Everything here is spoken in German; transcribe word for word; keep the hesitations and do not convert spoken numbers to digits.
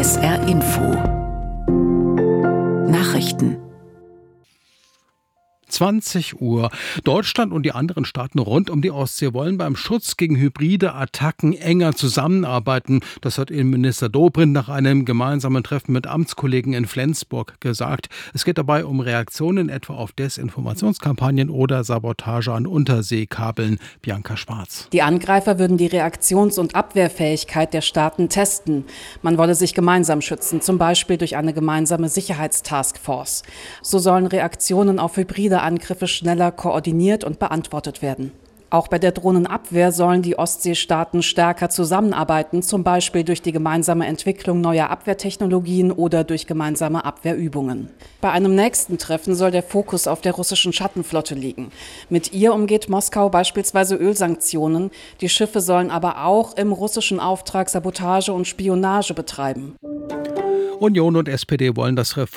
S R Info Nachrichten zwanzig Uhr. Deutschland und die anderen Staaten rund um die Ostsee wollen beim Schutz gegen hybride Attacken enger zusammenarbeiten. Das hat Innenminister Dobrindt nach einem gemeinsamen Treffen mit Amtskollegen in Flensburg gesagt. Es geht dabei um Reaktionen etwa auf Desinformationskampagnen oder Sabotage an Unterseekabeln. Bianca Schwarz. Die Angreifer würden die Reaktions- und Abwehrfähigkeit der Staaten testen. Man wolle sich gemeinsam schützen, zum Beispiel durch eine gemeinsame Sicherheitstaskforce. So sollen Reaktionen auf hybride Angriffe schneller koordiniert und beantwortet werden. Auch bei der Drohnenabwehr sollen die Ostseestaaten stärker zusammenarbeiten, zum Beispiel durch die gemeinsame Entwicklung neuer Abwehrtechnologien oder durch gemeinsame Abwehrübungen. Bei einem nächsten Treffen soll der Fokus auf der russischen Schattenflotte liegen. Mit ihr umgeht Moskau beispielsweise Ölsanktionen. Die Schiffe sollen aber auch im russischen Auftrag Sabotage und Spionage betreiben. Union und S P D wollen das Reform